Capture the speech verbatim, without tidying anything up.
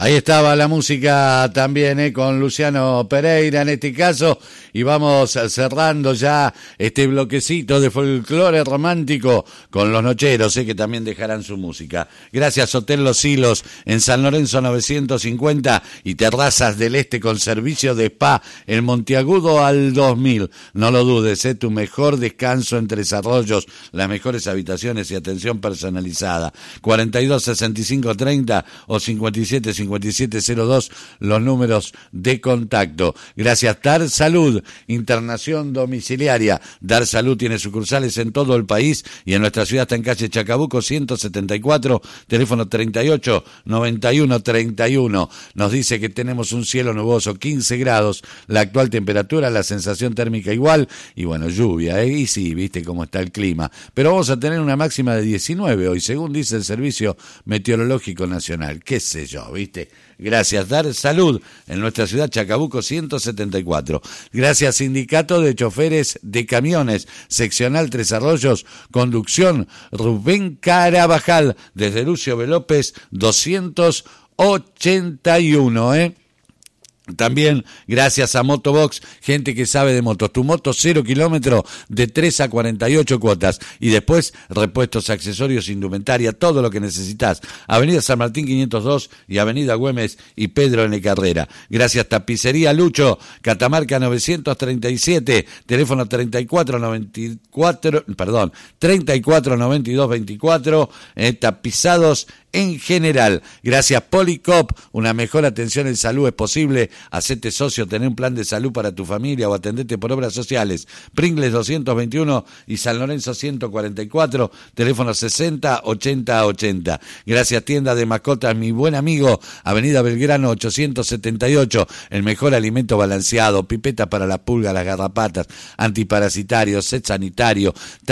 Ahí estaba la música también, eh, con Luciano Pereira en este caso, y vamos cerrando ya este bloquecito de folclore romántico con los nocheros, eh, que también dejarán su música. Gracias Hotel Los Hilos en San Lorenzo novecientos cincuenta y Terrazas del Este con servicio de spa en Monteagudo al dos mil. No lo dudes, eh, tu mejor descanso en Tres Arroyos, las mejores habitaciones y atención personalizada. cuarenta y dos sesenta y cinco treinta o cincuenta y siete cincuenta y siete cero dos los números de contacto. Gracias Dar Salud, internación domiciliaria. Dar Salud tiene sucursales en todo el país y en nuestra ciudad está en calle Chacabuco ciento setenta y cuatro, teléfono treinta y ocho noventa y uno treinta y uno. Nos dice que tenemos un cielo nuboso, quince grados, la actual temperatura, la sensación térmica igual y bueno, lluvia, ¿eh? Y sí, viste cómo está el clima. Pero vamos a tener una máxima de diecinueve hoy, según dice el Servicio Meteorológico Nacional. Qué sé yo, viste. Gracias Dar Salud en nuestra ciudad Chacabuco ciento setenta y cuatro. Gracias Sindicato de Choferes de Camiones, seccional Tres Arroyos, conducción Rubén Carabajal, desde Lucio B. López doscientos ochenta y uno, ¿eh? También gracias a Motobox, gente que sabe de motos. Tu moto cero kilómetros de tres a cuarenta y ocho cuotas. Y después repuestos, accesorios, indumentaria, todo lo que necesitas. Avenida San Martín quinientos dos y Avenida Güemes y Pedro N. Carrera. Gracias Tapicería Lucho, Catamarca novecientos treinta y siete, teléfono treinta y cuatro noventa y cuatro, perdón, treinta y cuatro noventa y dos veinticuatro, eh, tapizados en general. Gracias Policop, una mejor atención en salud es posible. Hacete socio, tener un plan de salud para tu familia o atendete por obras sociales. Pringles doscientos veintiuno y San Lorenzo ciento cuarenta y cuatro, teléfono sesenta ochenta ochenta. Gracias Tienda de Mascotas Mi Buen Amigo, Avenida Belgrano ochocientos setenta y ocho, el mejor alimento balanceado, pipetas para la pulga, las garrapatas, antiparasitarios, set sanitario,